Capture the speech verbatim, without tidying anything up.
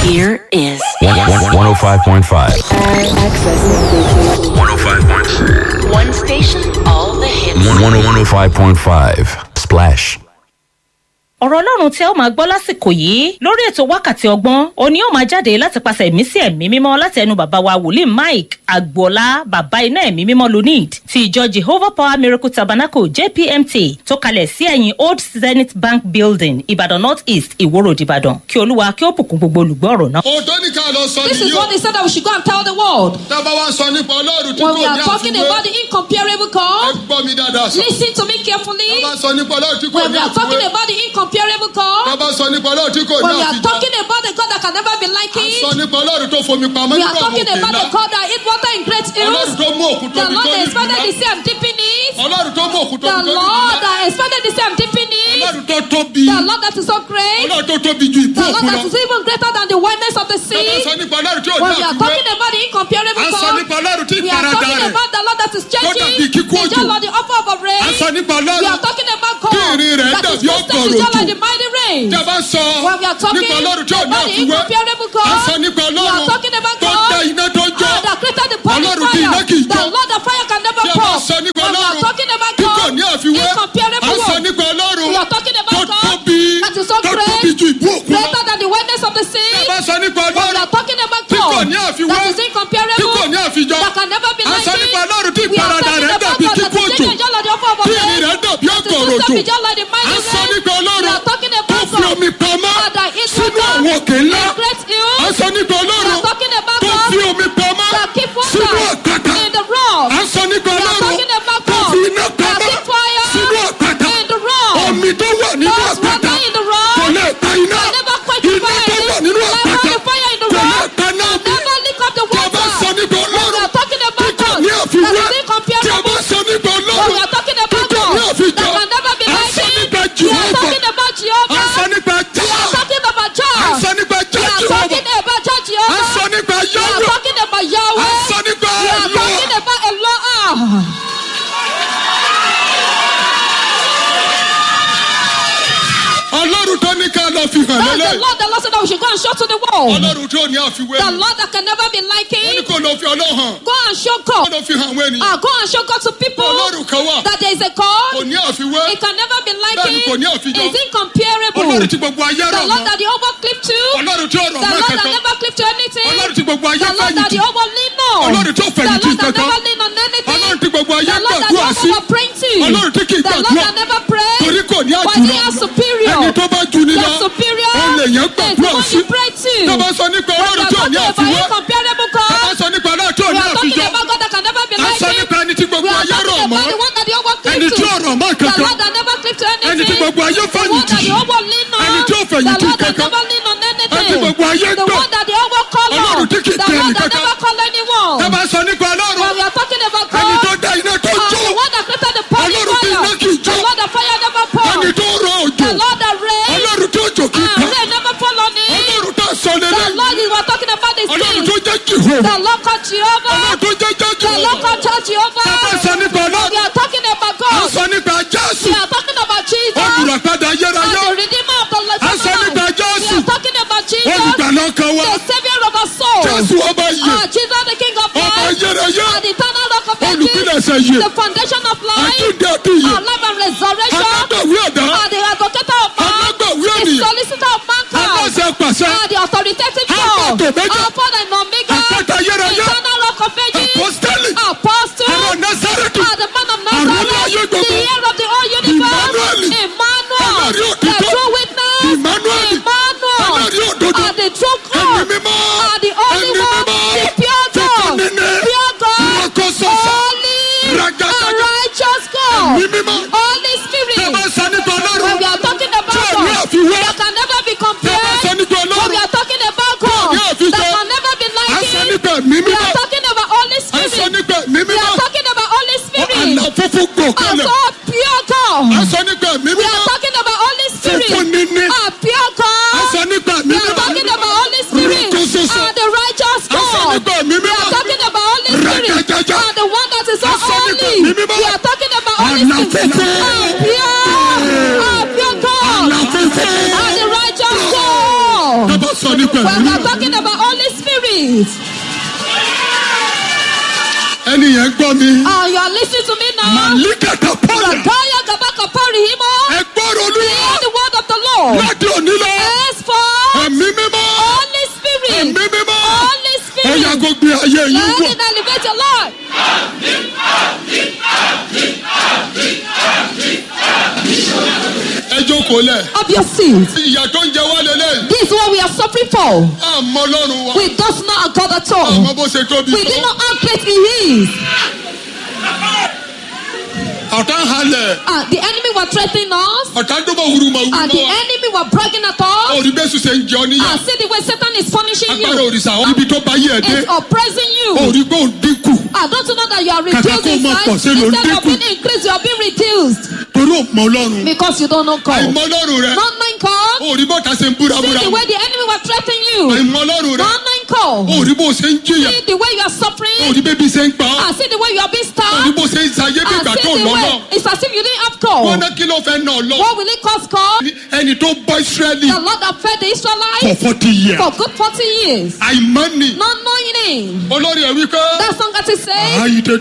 Here is one oh five point five. Accessing one oh five point six. one station, all the hits. one oh five point five. Splash. ọ̀rọ̀ ọlọ́run tí ẹ ó máa gbọ́ lásìkò yìí lórí ètò wákàtí ọgbọ́n òní ó máa jáde láti pàṣẹ ẹ̀mí sí ẹ̀mí mímọ́ láti ẹnu bàbá wa wòlíì Mike Agboola bàbá iná ẹ̀mí mímọ́ lunid ti ìjọ Jehovah Power Miracle Tabernacle J P M T tó kalẹ̀ sí ẹ̀yìn Old Zenith Bank Building Ìbàdàn North East Ìwó Road Ìbàdàn kí Olúwa kí ó bùkún gbogbo olùgbọ́ ọ̀rọ̀ náà. This is what they said that we should go and tell the world. When we are talking about the incomparable God, listen to me carefully. When we are talking about the incomparable God, when we are talking about the God that can never be like it, we are talking about the God that eats water in great hills, the Lord that expanded the sea and deep in it, the Lord that expanded the sea and deep in it, the Lord that is so great, the Lord that is even greater than the wideness of the sea. When we are talking about the incomparable God, we are talking about the Lord that is changing, the just Lord, the offer of a rain. We are talking about God that is rested, the just like the mighty rain. When we are talking about the incomparable God, we are talking about God that created the burning fire, the Lord of fire can never pour. When we are talking about God, incomparable one, we are talking about God that is so great, greater than the wideness of the sea. When we are talking about God that is incomparable, that can never be like it, we are talking about God that is taking just like the offer of a rain, that is just like the mighty rain. We are talking about God that is water in great hills. We are talking about God that keep water in the rock. We are talking about God that keep fire in the rock. Those water in the rock can never quench the fire. Like the fire in the rock can never lick up the water. When we are talking about God that is incomparable, when we are talking about God that can never be like it, we are talking about Jehovah. We are talking about Jah. We are talking about Jah Jehovah. We are talking about Yahweh. We are talking about Elohim. That's the Lord, the Lord said that we should go and show to the world. The Lord that can never be like him. Go and show God. Ah, go and show God to people that there is a God. It can never be like him. It's incomparable. The Lord that the over clip to. The Lord that never clip to anything. The Lord that the over lean on. The Lord that never lean on anything. The Lord that the over praying to. The Lord that never pray. But he is superior. He is superior. It's the one you pray to. When we are talking about incomparable God, we are talking about God that can never be like him. We are talking about the one that the over clip to. The Lord that never clip to anything. The one that the over lean on. The Lord that never lean on anything. The one that the over call on. The Lord that never call anyone. When we are talking about God, the one that created the burning fire. The Lord that fire never pour. The Lord that rain. And rain never fall on it. The Lord we were talking about this thing. The Lord called Jehovah. The Lord called Jehovah. We are talking about God. We are talking about Jesus. And the Redeemer of the Lord. We are talking about Jesus. The Savior of our souls. Ah, Jesus the King of life. And the eternal rock of ages. The foundation of life. Our life and resurrection. And the advocate of man. The solicitor of mankind. And the authoritative God. Alpha and Omega. The eternal rock of ages. Apostle. And the man of Nazareth. The heir of the whole universe. Emmanuel. The true witness. Emmanuel. And the true God. And the only one. The pure God. Pure God. Holy and righteous God. Holy Spirit. When we are talking about God that can never be compared. When we are talking about God that can never be like him. We are talking about Holy Spirit. We are talking about Holy Spirit. And so pure God. We are talking about Holy Spirit. And pure God. We are talking about nípa ẹ̀mí. We are talking about Holy Spirit. Ẹni yẹn gbọ́ mi. Ah, you are listening to me now. Màlíkàtà pọ́lá. Radaya Gabaka Parihimo. Ẹ gbọ́dọ̀ olúwa. Hear the word of the Lord. Láti òní lọ. Henceforth. Ẹ̀mí mímọ́. Holy Spirit. Ẹ̀mí mímọ́. Holy Spirit. Ó yá kó gbé ayé yín Let wọ̀. it elevate your life. Ẹ jókòó lẹ̀. Up your seat. Ìyà tó ń jẹ wá lélẹ̀. This is what we are suffering for. Àmọ́ Ọlọ́run wa. We does not God at all. Àmọ́ bó ṣe tóbi. We do not how great He is. Ọ̀tá ń halẹ̀. Uh, the enemy were threatening us. Ọ̀tá ń dúró wúrúmọ̀ wúrúmọ̀. And the enemy were bragging at us. Orí bẹ́sù ṣe ń jẹ ọ níyà. And see the way Satan is punishing Agbára you. òrìṣà ibi tó bá yé ẹ dé. It's oppressing you. Orí pé ò dínkù. I don't know that you are Kàkà reduced kó in o máa pọ̀ size. sí ló ń Instead of dínkù. being increased, you are being reduced. Torí ò mọ Ọlọ́run. Because you don't know God. Àìmọ̀ Ọlọ́run rẹ. Not knowing God. Orí bọ́ta ṣe ń búra See búra. the way the enemy were threatening you. Àìmọ̀ Ọlọ́run rẹ. Not knowing God. Orí bó ṣe ń jìyà. See the way you are suffering. Orí bébí ṣe ń pa ọ́. And see the way you are being Orí starved. bó ṣe ń ṣayé bí And ìgbà tó see the lọ́nà. way it's as if you didn't have Wọ́n God. ná kí ló fẹ́ nà lọ. What will it cost God? Ẹni tó bọ́ Ísírẹ́lì The Lord that fed the for Israelites forty years. for good forty years. Àìmọ̀ ni. Not knowing Him. Olórí ẹ̀ wí pé. That song that is saying. Àyíde